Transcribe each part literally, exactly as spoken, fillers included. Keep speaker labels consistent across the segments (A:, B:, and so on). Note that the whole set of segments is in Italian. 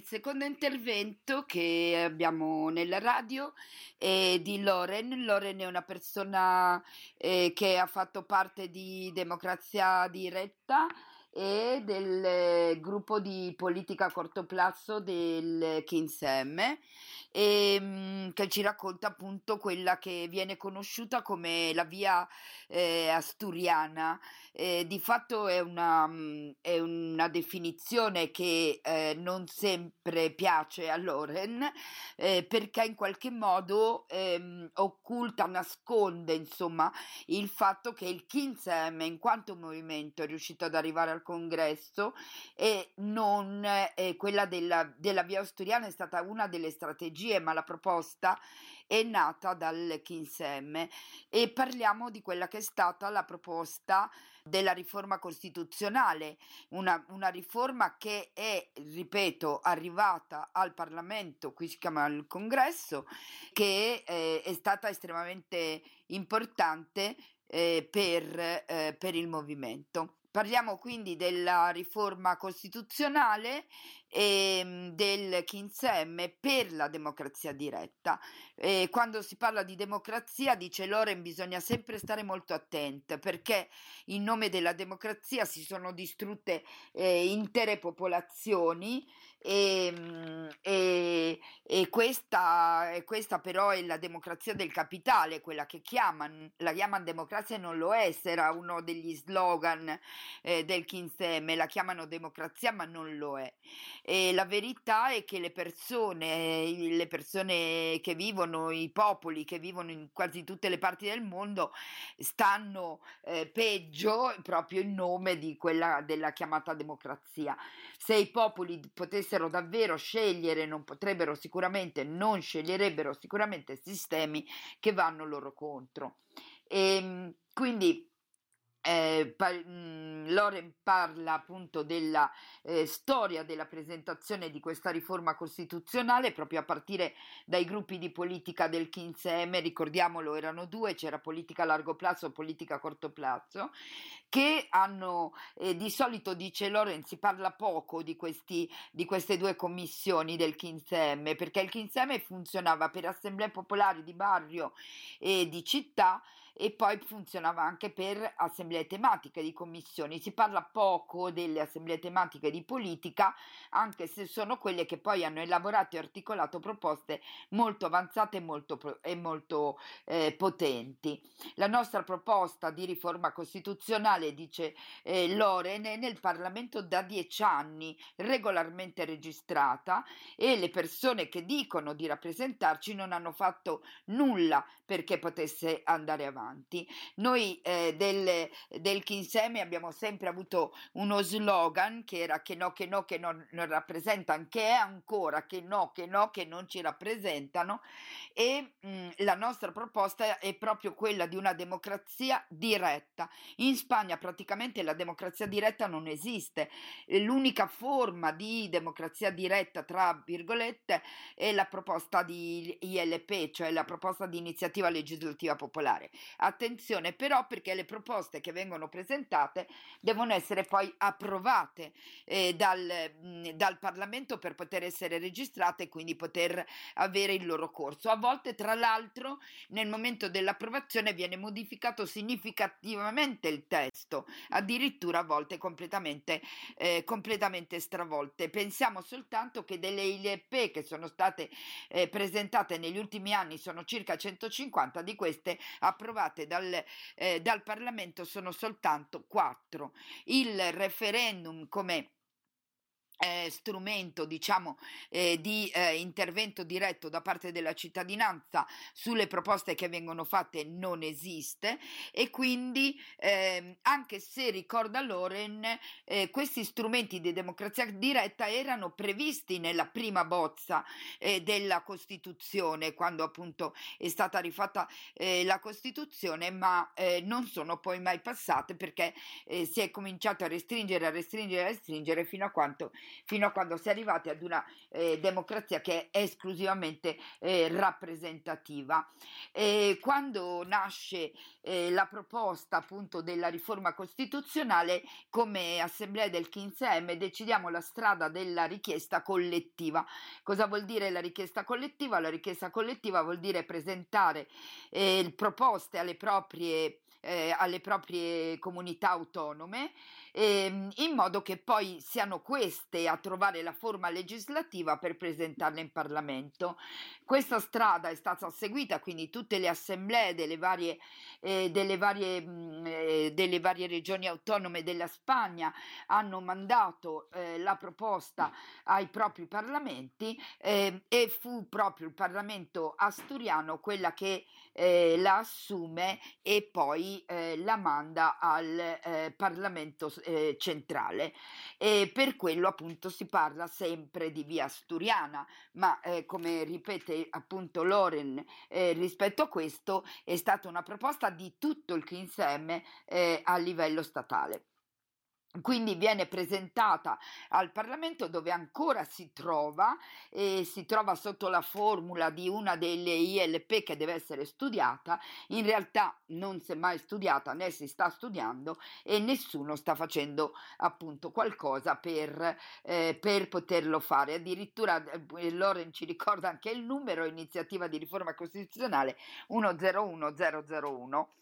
A: secondo intervento che abbiamo nella radio è di Loren. Loren è una persona eh, che ha fatto parte di Democrazia Diretta e del eh, gruppo di politica a corto plazo del K I N S M, e, mh, che ci racconta appunto quella che viene conosciuta come la via eh, asturiana. Eh, di fatto è una, mh, è una definizione che eh, non sempre piace a Loren, eh, perché in qualche modo ehm, occulta, nasconde insomma il fatto che il K I N S M in quanto movimento è riuscito ad arrivare al congresso, e non eh, quella della, della via asturiana è stata una delle strategie, ma la proposta è nata dal K I N S M. E parliamo di quella che è stata la proposta della riforma costituzionale, una, una riforma che è, ripeto, arrivata al Parlamento, qui si chiama il congresso, che eh, è stata estremamente importante eh, per, eh, per il movimento. Parliamo quindi della riforma costituzionale e del K I N S M per la democrazia diretta. E quando si parla di democrazia, dice Loren, bisogna sempre stare molto attenti, perché in nome della democrazia si sono distrutte eh, intere popolazioni, e, e, e questa, e questa però è la democrazia del capitale, quella che chiamano, la chiamano democrazia e non lo è, era uno degli slogan Eh, del K I N S M, la chiamano democrazia ma non lo è. E la verità è che le persone, le persone che vivono, i popoli che vivono in quasi tutte le parti del mondo stanno eh, peggio proprio in nome di quella della chiamata democrazia. Se i popoli potessero davvero scegliere, non potrebbero sicuramente, non sceglierebbero sicuramente sistemi che vanno loro contro. E quindi Eh, pa- mh, Loren parla appunto della eh, storia della presentazione di questa riforma costituzionale proprio a partire dai gruppi di politica del K I N S M. Ricordiamolo, erano due, c'era politica a largo plazo e politica a corto plazo, che hanno eh, di solito, dice Loren, si parla poco di, questi, di queste due commissioni del K I N S M, perché il K I N S M funzionava per assemblee popolari di barrio e di città, e poi funzionava anche per assemblee tematiche di commissioni. Si parla poco delle assemblee tematiche di politica, anche se sono quelle che poi hanno elaborato e articolato proposte molto avanzate e molto, e molto eh, potenti. La nostra proposta di riforma costituzionale, dice eh, Loren, è nel Parlamento da dieci anni, regolarmente registrata, e le persone che dicono di rappresentarci non hanno fatto nulla perché potesse andare avanti. Noi eh, del, del K I N S M abbiamo sempre avuto uno slogan che era che no, che no, che no, non rappresentano, che è ancora che no, che no, che non ci rappresentano, e mh, la nostra proposta è proprio quella di una democrazia diretta. In Spagna praticamente la democrazia diretta non esiste, l'unica forma di democrazia diretta tra virgolette è la proposta di I L P, cioè la proposta di iniziativa legislativa popolare. Attenzione però, perché le proposte che vengono presentate devono essere poi approvate eh, dal, mh, dal Parlamento per poter essere registrate e quindi poter avere il loro corso. A volte, tra l'altro, nel momento dell'approvazione viene modificato significativamente il testo, addirittura a volte completamente, eh, completamente stravolte. Pensiamo soltanto che delle I L P che sono state eh, presentate negli ultimi anni sono circa centocinquanta, di queste approvate dal, eh, dal Parlamento sono soltanto quattro. Il referendum come Eh, strumento diciamo eh, di eh, intervento diretto da parte della cittadinanza sulle proposte che vengono fatte non esiste, e quindi eh, anche se, ricorda Loren, eh, questi strumenti di democrazia diretta erano previsti nella prima bozza eh, della Costituzione, quando appunto è stata rifatta eh, la Costituzione, ma eh, non sono poi mai passate perché eh, si è cominciato a restringere a restringere a restringere fino a quanto fino fino a quando si è arrivati ad una eh, democrazia che è esclusivamente eh, rappresentativa. E quando nasce eh, la proposta appunto della riforma costituzionale, come assemblea del quindici emme decidiamo la strada della richiesta collettiva. Cosa vuol dire la richiesta collettiva? La richiesta collettiva vuol dire presentare eh, proposte alle proprie Eh, alle proprie comunità autonome, ehm, in modo che poi siano queste a trovare la forma legislativa per presentarle in Parlamento. Questa strada è stata seguita, quindi tutte le assemblee delle varie, eh, delle varie, mh, eh, delle varie regioni autonome della Spagna hanno mandato eh, la proposta ai propri parlamenti, eh, e fu proprio il Parlamento asturiano quella che eh, la assume e poi eh, la manda al eh, Parlamento eh, centrale, e per quello appunto si parla sempre di via asturiana, ma eh, come ripete appunto Loren, eh, rispetto a questo è stata una proposta di tutto il quindici emme eh, a livello statale. Quindi viene presentata al Parlamento, dove ancora si trova, e si trova sotto la formula di una delle I L P che deve essere studiata. In realtà non si è mai studiata, né si sta studiando, e nessuno sta facendo appunto qualcosa per, eh, per poterlo fare. Addirittura eh, Loren ci ricorda anche il numero: iniziativa di riforma costituzionale uno zero uno zero zero uno.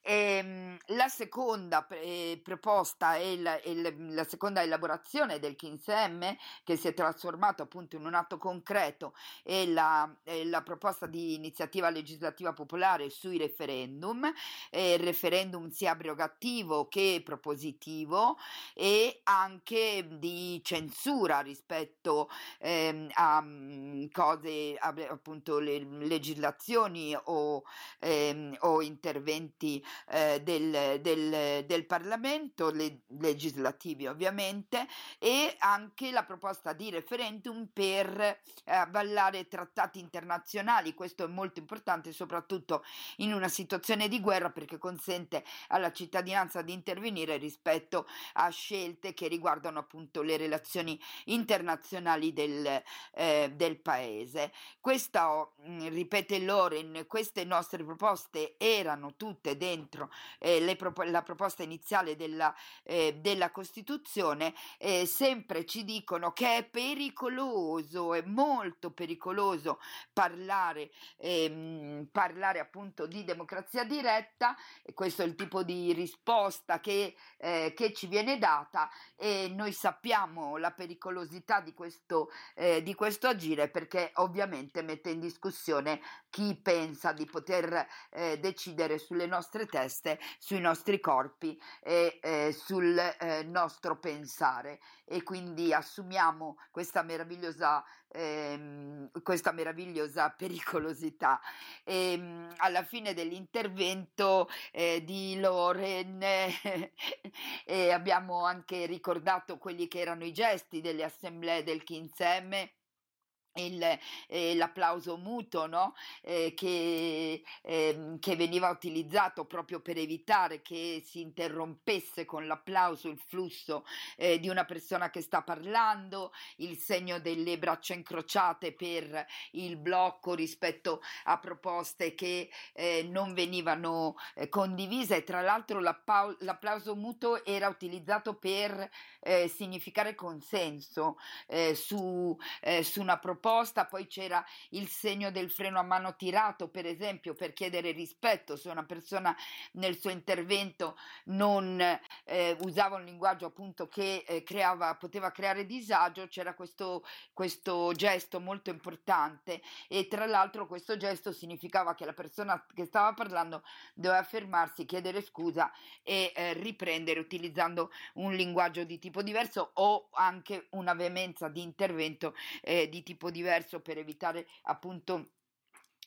A: E, la seconda eh, proposta è la, è la seconda elaborazione del quindici emme, che si è trasformato appunto in un atto concreto, è la, è la proposta di iniziativa legislativa popolare sui referendum, eh, il referendum sia abrogativo che propositivo, e anche di censura rispetto ehm, a mh, cose, a, appunto le legislazioni o, ehm, o interventi eh, del, del, del Parlamento, le, legislativi ovviamente, e anche la proposta di referendum per eh, avallare trattati internazionali. Questo è molto importante soprattutto in una situazione di guerra, perché consente alla cittadinanza di intervenire rispetto a scelte che riguardano appunto le relazioni internazionali del, eh, del paese. Questa, ripete Loren, queste nostre proposte erano tutte dentro eh, le pro- la proposta iniziale della, eh, della Costituzione. Eh, sempre ci dicono che è pericoloso, è molto pericoloso parlare, ehm, parlare appunto di democrazia diretta, e questo è il tipo di risposta che, eh, che ci viene data, e noi sappiamo la pericolosità di questo, eh, di questo agire, perché ovviamente mette in discussione chi pensa di poter eh, decidere sulle nostre teste, sui nostri corpi e eh, sul eh, nostro pensare, e quindi assumiamo questa meravigliosa ehm, questa meravigliosa pericolosità. E, mh, alla fine dell'intervento eh, di Loren eh, abbiamo anche ricordato quelli che erano i gesti delle assemblee del quindici emme, il, eh, l'applauso muto, no? eh, che, ehm, che veniva utilizzato proprio per evitare che si interrompesse con l'applauso il flusso eh, di una persona che sta parlando, il segno delle braccia incrociate per il blocco rispetto a proposte che eh, non venivano eh, condivise. E tra l'altro l'appau- l'applauso muto era utilizzato per eh, significare consenso eh, su, eh, su una proposta. Poi c'era il segno del freno a mano tirato, per esempio, per chiedere rispetto. Se una persona nel suo intervento non eh, usava un linguaggio appunto che eh, creava, poteva creare disagio, c'era questo, questo gesto molto importante, e tra l'altro questo gesto significava che la persona che stava parlando doveva fermarsi, chiedere scusa e eh, riprendere utilizzando un linguaggio di tipo diverso, o anche una veemenza di intervento eh, di tipo diverso, per evitare appunto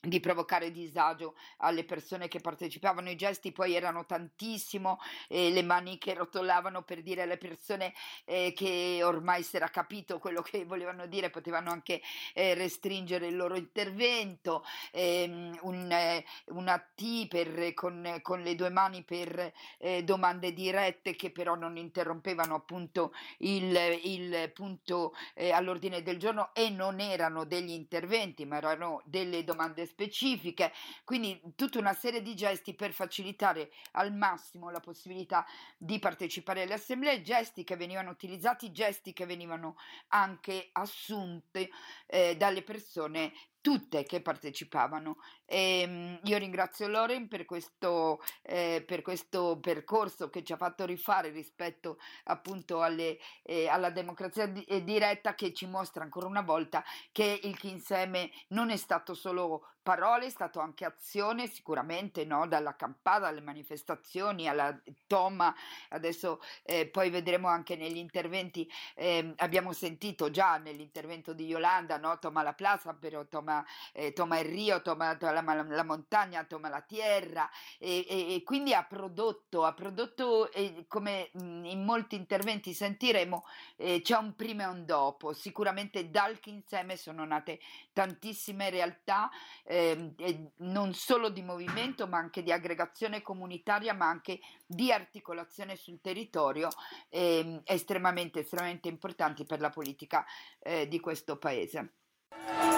A: di provocare disagio alle persone che partecipavano. I gesti poi erano tantissimo, eh, le mani che rotolavano per dire alle persone eh, che ormai si era capito quello che volevano dire, potevano anche eh, restringere il loro intervento, ehm, un, eh, una T per, con, con le due mani per eh, domande dirette che però non interrompevano appunto il, il punto eh, all'ordine del giorno e non erano degli interventi ma erano delle domande specifiche, quindi tutta una serie di gesti per facilitare al massimo la possibilità di partecipare alle assemblee, gesti che venivano utilizzati, gesti che venivano anche assunti eh, dalle persone tutte che partecipavano. E, io ringrazio Loren per questo, eh, per questo percorso che ci ha fatto rifare rispetto appunto alle, eh, alla democrazia di- eh, diretta, che ci mostra ancora una volta che il Chi Insieme non è stato solo parole, è stato anche azione, sicuramente, no? Dalla campata alle manifestazioni alla toma, adesso eh, poi vedremo anche negli interventi, eh, abbiamo sentito già nell'intervento di Yolanda, no? Toma la plaza, però toma, eh, toma il Rio, toma la, la, la montagna, toma la tierra, e, e, e quindi ha prodotto, ha prodotto eh, come mh, in molti interventi sentiremo, eh, c'è un prima e un dopo. Sicuramente dal Chi Insieme sono nate tantissime realtà, eh, eh, non solo di movimento ma anche di aggregazione comunitaria, ma anche di articolazione sul territorio, eh, estremamente estremamente importanti per la politica eh, di questo paese.